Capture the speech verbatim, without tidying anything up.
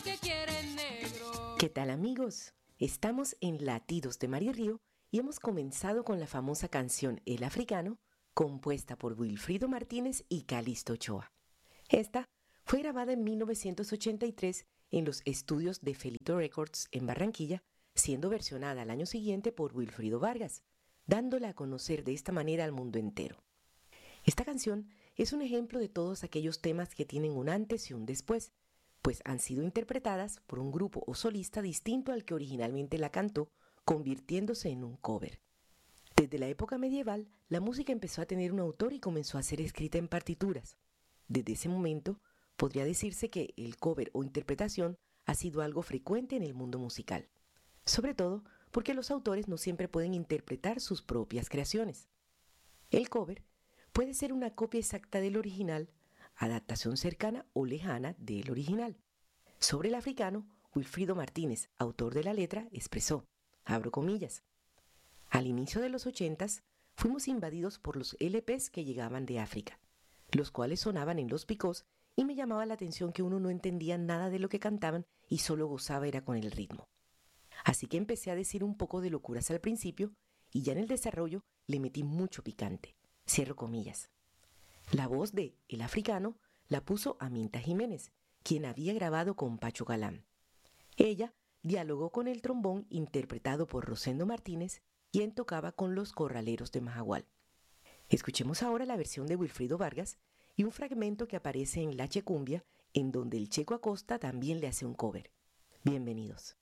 que quieren negro. ¿Qué tal, amigos? Estamos en Latidos de Mar y Río y hemos comenzado con la famosa canción El Africano, compuesta por Wilfrido Martínez y Calixto Ochoa. Esta fue grabada en mil novecientos ochenta y tres en los estudios de Felito Records en Barranquilla, siendo versionada al año siguiente por Wilfrido Vargas, dándola a conocer de esta manera al mundo entero. Esta canción es un ejemplo de todos aquellos temas que tienen un antes y un después, pues han sido interpretadas por un grupo o solista distinto al que originalmente la cantó, convirtiéndose en un cover. Desde la época medieval, la música empezó a tener un autor y comenzó a ser escrita en partituras. Desde ese momento, podría decirse que el cover o interpretación ha sido algo frecuente en el mundo musical, sobre todo porque los autores no siempre pueden interpretar sus propias creaciones. El cover puede ser una copia exacta del original, adaptación cercana o lejana del original. Sobre el africano, Wilfrido Martínez, autor de la letra, expresó, abro comillas, al inicio de los ochentas fuimos invadidos por los L Pes que llegaban de África, los cuales sonaban en los picós y me llamaba la atención que uno no entendía nada de lo que cantaban y solo gozaba era con el ritmo. Así que empecé a decir un poco de locuras al principio y ya en el desarrollo le metí mucho picante. Cierro comillas. La voz de El Africano la puso Aminta Jiménez, quien había grabado con Pacho Galán. Ella dialogó con el trombón interpretado por Rosendo Martínez, quien tocaba con los Corraleros de Majagual. Escuchemos ahora la versión de Wilfrido Vargas y un fragmento que aparece en La Checumbia, en donde el Checo Acosta también le hace un cover. Bienvenidos.